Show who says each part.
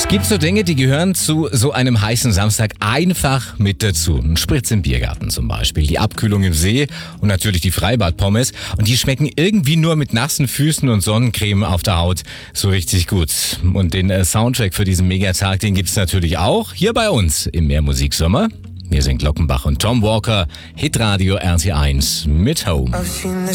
Speaker 1: Gibt so Dinge, die gehören zu so einem heißen Samstag einfach mit dazu. Ein Spritz im Biergarten zum Beispiel, die Abkühlung im See und natürlich die Freibadpommes. Und die schmecken irgendwie nur mit nassen Füßen und Sonnencreme auf der Haut so richtig gut. Und den Soundtrack für diesen Megatag, den gibt's natürlich auch hier bei uns im Mehrmusiksommer. Wir sind Glockenbach und Tom Walker, Hitradio RT1 mit Home.
Speaker 2: I've seen the